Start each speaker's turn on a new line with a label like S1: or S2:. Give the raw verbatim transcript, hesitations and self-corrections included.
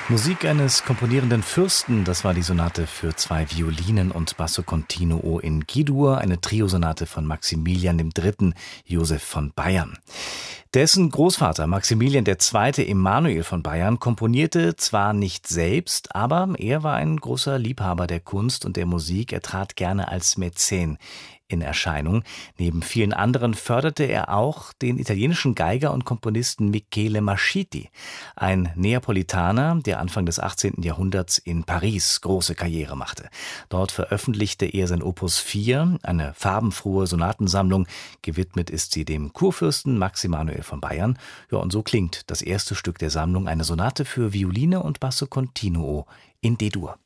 S1: Musik eines komponierenden Fürsten, das war die Sonate für zwei Violinen und Basso Continuo in G-Dur, eine Triosonate von Maximilian der Dritte. Joseph von Bayern. Dessen Großvater Maximilian der Zweite. Emanuel von Bayern komponierte zwar nicht selbst, aber er war ein großer Liebhaber der Kunst und der Musik. Er trat gerne als Mäzen in Erscheinung. Neben vielen anderen förderte er auch den italienischen Geiger und Komponisten Michele Mascitti, ein Neapolitaner, der Anfang des achtzehnten. Jahrhunderts in Paris große Karriere machte. Dort veröffentlichte er sein Opus vier, eine farbenfrohe Sonatensammlung. Gewidmet ist sie dem Kurfürsten Max Emanuel von Bayern. Ja, und so klingt das erste Stück der Sammlung, eine Sonate für Violine und Basso Continuo in D-Dur.